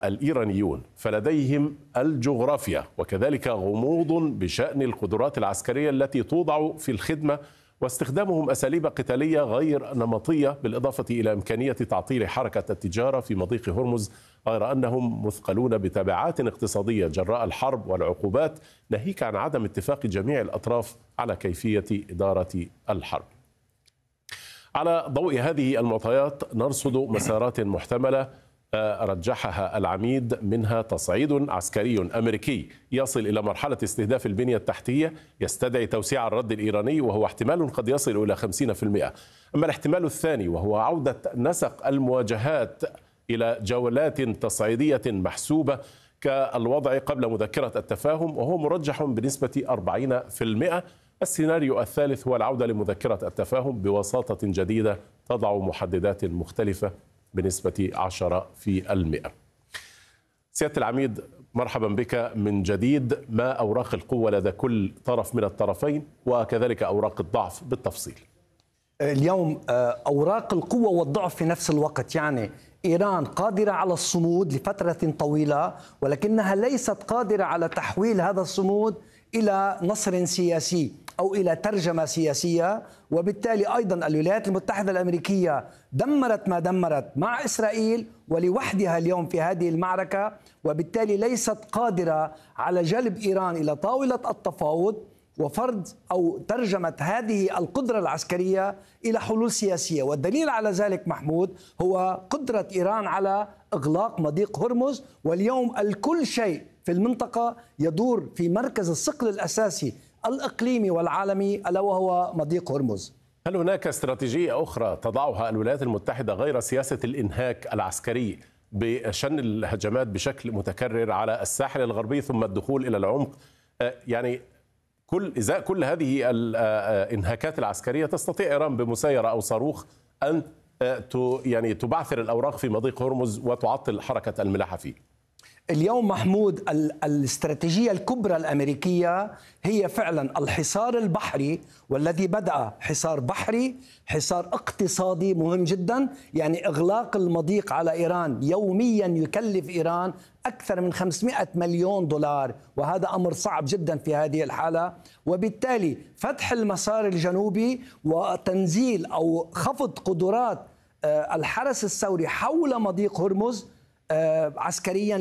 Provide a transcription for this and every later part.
الإيرانيون فلديهم الجغرافيا وكذلك غموض بشأن القدرات العسكرية التي توضع في الخدمة، واستخدامهم أساليب قتالية غير نمطية، بالإضافة إلى إمكانية تعطيل حركة التجارة في مضيق هرمز، غير أنهم مثقلون بتبعات اقتصادية جراء الحرب والعقوبات، ناهيك عن عدم اتفاق جميع الأطراف على كيفية إدارة الحرب. على ضوء هذه المعطيات نرصد مسارات محتملة رجحها العميد، منها تصعيد عسكري أمريكي يصل إلى مرحلة استهداف البنية التحتية يستدعي توسيع الرد الإيراني، وهو احتمال قد يصل إلى 50%. أما الاحتمال الثاني وهو عودة نسق المواجهات إلى جولات تصعيدية محسوبة كالوضع قبل مذكرة التفاهم، وهو مرجح بنسبة 40%. السيناريو الثالث هو العودة لمذكرة التفاهم بوساطة جديدة تضع محددات مختلفة بنسبة 10%. سيادة العميد، مرحبا بك من جديد. ما أوراق القوة لدى كل طرف من الطرفين، وكذلك أوراق الضعف بالتفصيل؟ اليوم أوراق القوة والضعف في نفس الوقت، يعني إيران قادرة على الصمود لفترة طويلة، ولكنها ليست قادرة على تحويل هذا الصمود إلى نصر سياسي أو إلى ترجمة سياسية. وبالتالي أيضا الولايات المتحدة الأمريكية دمرت ما دمرت مع إسرائيل ولوحدها اليوم في هذه المعركة، وبالتالي ليست قادرة على جلب إيران إلى طاولة التفاوض وفرض أو ترجمة هذه القدرة العسكرية إلى حلول سياسية. والدليل على ذلك محمود هو قدرة إيران على إغلاق مضيق هرمز، واليوم الكل شيء في المنطقة يدور في مركز الثقل الأساسي الإقليمي والعالمي، ألا وهو مضيق هرمز. هل هناك استراتيجية أخرى تضعها الولايات المتحدة غير سياسة الإنهاك العسكري بشن الهجمات بشكل متكرر على الساحل الغربي ثم الدخول إلى العمق؟ يعني إزاء كل هذه الإنهاكات العسكرية تستطيع إيران بمسيرة أو صاروخ أن يعني تبعثر الأوراق في مضيق هرمز وتعطل حركة الملاحة فيه. اليوم محمود الاستراتيجية الكبرى الأمريكية هي فعلا الحصار البحري، والذي بدأ حصار بحري، حصار اقتصادي مهم جدا، يعني إغلاق المضيق على إيران يوميا يكلف إيران أكثر من 500 مليون دولار، وهذا أمر صعب جدا في هذه الحالة. وبالتالي فتح المسار الجنوبي وتنزيل أو خفض قدرات الحرس الثوري حول مضيق هرمز عسكريا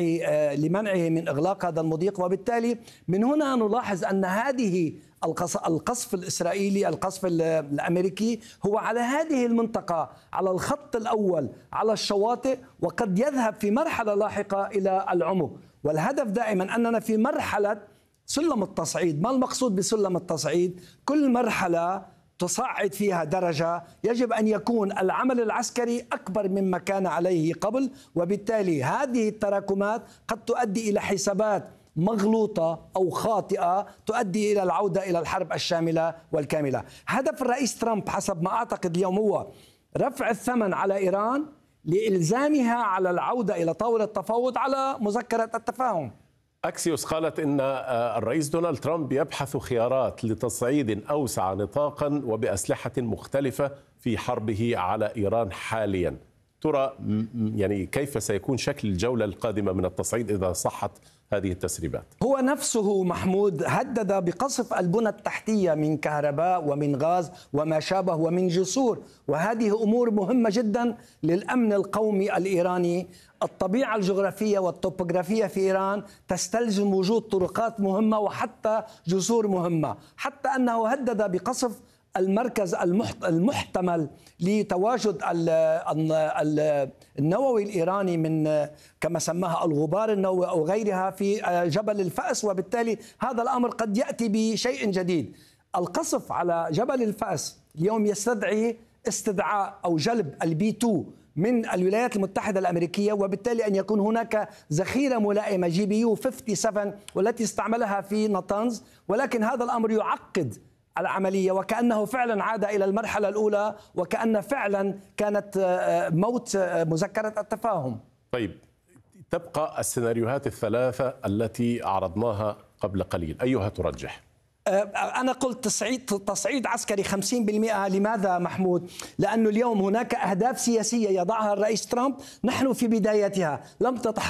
لمنعه من إغلاق هذا المضيق. وبالتالي من هنا نلاحظ أن هذه القصف الإسرائيلي، القصف الأمريكي، هو على هذه المنطقة، على الخط الأول، على الشواطئ، وقد يذهب في مرحلة لاحقة إلى العمق. والهدف دائما أننا في مرحلة سلم التصعيد. ما المقصود بسلم التصعيد؟ كل مرحلة تصعد فيها درجة يجب أن يكون العمل العسكري أكبر مما كان عليه قبل، وبالتالي هذه التراكمات قد تؤدي إلى حسابات مغلوطة أو خاطئة تؤدي إلى العودة إلى الحرب الشاملة والكاملة. هدف الرئيس ترامب حسب ما أعتقد اليوم هو رفع الثمن على إيران لإلزامها على العودة إلى طاولة التفاوض على مذكرة التفاهم. أكسيوس قالت إن الرئيس دونالد ترامب يبحث خيارات لتصعيد أوسع نطاقا وبأسلحة مختلفة في حربه على إيران حاليا. ترى يعني كيف سيكون شكل الجولة القادمة من التصعيد إذا صحت هذه التسريبات؟ هو نفسه محمود هدد بقصف البنى التحتية من كهرباء ومن غاز وما شابه ومن جسور، وهذه أمور مهمة جدا للأمن القومي الإيراني. الطبيعة الجغرافية والتوبوغرافية في إيران تستلزم وجود طرقات مهمة وحتى جسور مهمة، حتى أنه هدد بقصف المركز المحتمل لتواجد النووي الإيراني من كما سماها الغبار النووي أو غيرها في جبل الفأس. وبالتالي هذا الأمر قد يأتي بشيء جديد. القصف على جبل الفأس اليوم يستدعي استدعاء أو جلب البي 2 من الولايات المتحدة الأمريكية، وبالتالي أن يكون هناك ذخيرة ملائمة GBU 57 والتي استعملها في نطنز. ولكن هذا الأمر يعقد العملية، وكأنه فعلا عاد إلى المرحلة الأولى، وكأن فعلا كانت موت مذكرة التفاهم. طيب، تبقى السيناريوهات الثلاثة التي عرضناها قبل قليل، أيها ترجح؟ أنا قلت تصعيد عسكري 50%. لماذا محمود؟ لأنه اليوم هناك أهداف سياسية يضعها الرئيس ترامب نحن في بدايتها لم تتحقق.